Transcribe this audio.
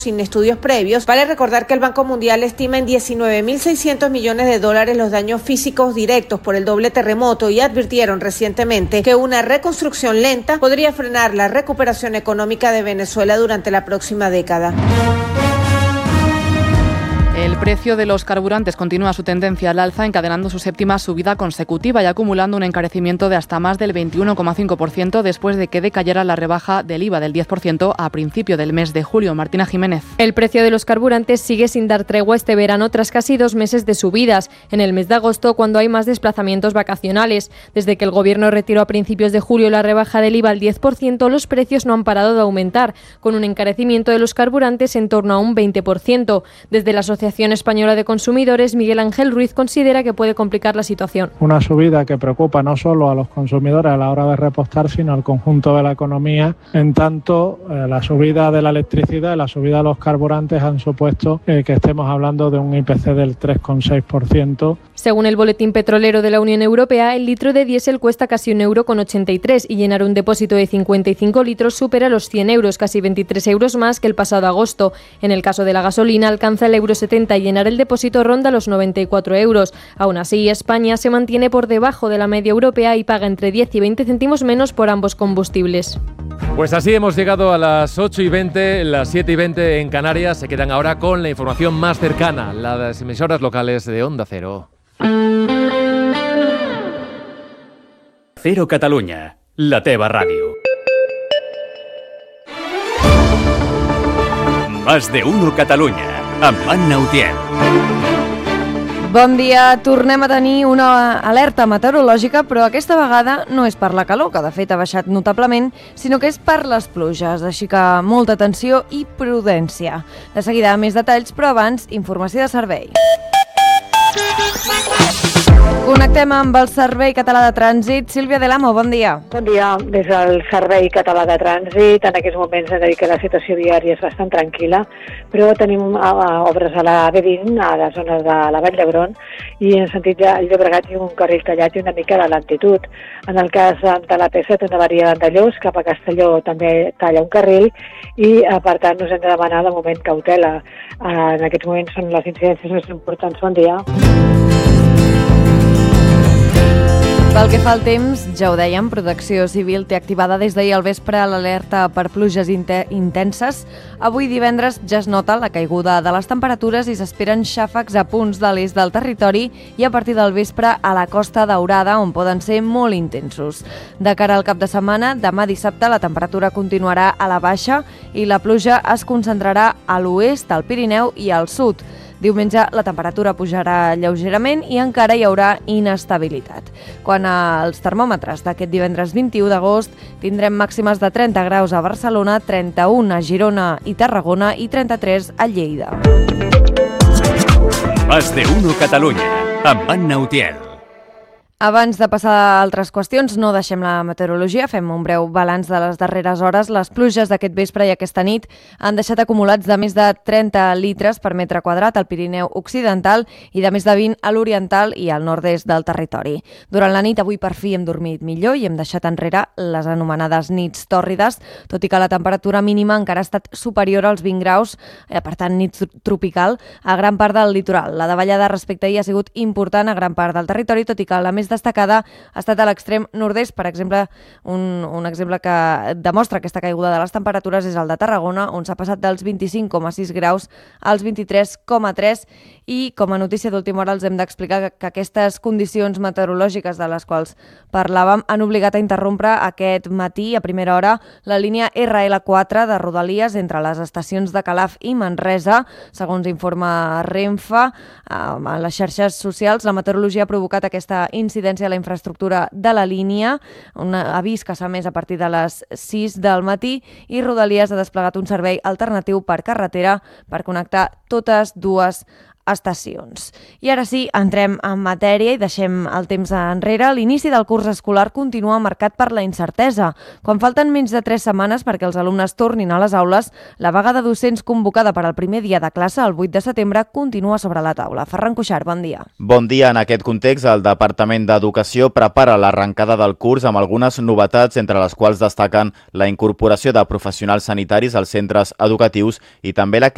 sin estudios previos. Vale recordar que el Banco Mundial estima en 19.600 millones de dólares los daños físicos directos por el doble terremoto y advirtieron recientemente que una reconstrucción lenta podría frenar la recuperación económica de Venezuela durante la próxima década. El precio de los carburantes continúa su tendencia al alza, encadenando su séptima subida consecutiva y acumulando un encarecimiento de hasta más del 21,5% después de que decayera la rebaja del IVA del 10% a principio del mes de julio. Martina Jiménez. El precio de los carburantes sigue sin dar tregua este verano tras casi 2 meses de subidas. En el mes de agosto, cuando hay más desplazamientos vacacionales. Desde que el Gobierno retiró a principios de julio la rebaja del IVA al 10%, los precios no han parado de aumentar, con un encarecimiento de los carburantes en torno a un 20%. Desde la Asociación Española de Consumidores, Miguel Ángel Ruiz considera que puede complicar la situación. Una subida que preocupa no solo a los consumidores a la hora de repostar, sino al conjunto de la economía. En tanto, la subida de la electricidad y la subida de los carburantes han supuesto que estemos hablando de un IPC del 3,6%. Según el Boletín Petrolero de la Unión Europea, el litro de diésel cuesta casi €1,83 y llenar un depósito de 55 litros supera los 100 euros, casi 23 euros más que el pasado agosto. En el caso de la gasolina, alcanza el €70 y llenar el depósito ronda los 94 euros. Aún así, España se mantiene por debajo de la media europea y paga entre 10 y 20 céntimos menos por ambos combustibles. Pues así hemos llegado a las 8:20, las 7:20 en Canarias. Se quedan ahora con la información más cercana, las emisoras locales de Onda Cero. Cero Catalunya, la teva ràdio. Más de uno Catalunya, amb Anna Utiel. Bon dia, tornem a tenir una alerta meteorològica, però aquesta vegada no és per la calor, que de fet ha baixat notablement, sinó que és per les pluges, així que molta atenció i prudència. De seguida, més detalls, però abans, informació de servei. Connectem amb el Servei Català de Trànsit. Sílvia Delamo, bon dia. Bon dia. Des del Servei Català de Trànsit, en aquests moments hem de dir que la situació viària és bastant tranquil·la, però tenim obres a la B20, a la zona de la Vall d'Hebron, i en sentit de Llobregat i un carril tallat i una mica de lentitud. En el cas de la P7, una varia d'Andellós, cap a Castelló també talla un carril i, per tant, us hem de demanar de moment cautela. En aquests moments són les incidències més importants. Bon dia. Pel que fa al temps, ja ho dèiem, Protecció Civil té activada des d'ahir al vespre l'alerta per pluges intenses. Avui divendres ja es nota la caiguda de les temperatures i s'esperen xàfecs a punts de l'est del territori i a partir del vespre a la Costa Daurada, on poden ser molt intensos. De cara al cap de setmana, demà dissabte la temperatura continuarà a la baixa i la pluja es concentrarà a l'oest, al Pirineu i al sud. Diumenge la temperatura pujarà lleugerament i encara hi haurà inestabilitat. Quant als termòmetres d'aquest divendres 21 d'agost, tindrem màximes de 30 graus a Barcelona, 31 a Girona i Tarragona i 33 a Lleida. Más de uno Catalunya, amb Anna Utiel. Abans de passar a altres qüestions, no deixem la meteorologia, fem un breu balanç de les darreres hores. Les pluges d'aquest vespre i aquesta nit han deixat acumulats de més de 30 litres per metre quadrat al Pirineu Occidental i de més de 20 a l'oriental i al nord-est del territori. Durant la nit, avui per fi hem dormit millor i hem deixat enrere les anomenades nits tòrrides, tot i que la temperatura mínima encara ha estat superior als 20 graus, per tant, nit tropical, a gran part del litoral. La davallada respecte a ahir ha sigut important a gran part del territori, tot i que la més destacada ha estat a l'extrem nord-est. Per exemple, un exemple que demostra aquesta caiguda de les temperatures és el de Tarragona, on s'ha passat dels 25,6 graus als 23,3 i com a notícia d'última hora els hem d'explicar que aquestes condicions meteorològiques de les quals parlàvem han obligat a interrompre aquest matí a primera hora la línia RL4 de Rodalies entre les estacions de Calaf i Manresa. Segons informa Renfe, a les xarxes socials, la meteorologia ha provocat aquesta incidència a la infraestructura de la línia, un avís que s'ha emès a partir de les 6 del matí i Rodalies ha desplegat un servei alternatiu per carretera per connectar totes dues estacions. I ara sí, entrem en matèria i deixem el temps enrere. L'inici del curs escolar continua marcat per la incertesa. Quan falten menys de 3 setmanes perquè els alumnes tornin a les aules, la vaga de docents convocada per al primer dia de classe, el 8 de setembre, continua sobre la taula. Ferran Cuixart, bon dia. Bon dia. En aquest context, el Departament d'Educació prepara l'arrencada del curs amb algunes novetats, entre les quals destaquen la incorporació de professionals sanitaris als centres educatius i també la